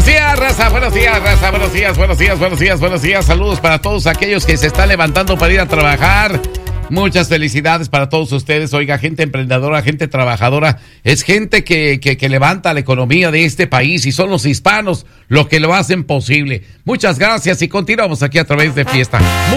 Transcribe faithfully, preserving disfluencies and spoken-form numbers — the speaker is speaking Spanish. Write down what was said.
días, raza, buenos días, raza, buenos días, buenos días, buenos días, buenos días. Saludos para todos aquellos que se están levantando para ir a trabajar. Muchas felicidades para todos ustedes. Oiga, gente emprendedora, gente trabajadora, es gente que, que, que levanta la economía de este país y son los hispanos los que lo hacen posible. Muchas gracias y continuamos aquí a través de Fiesta.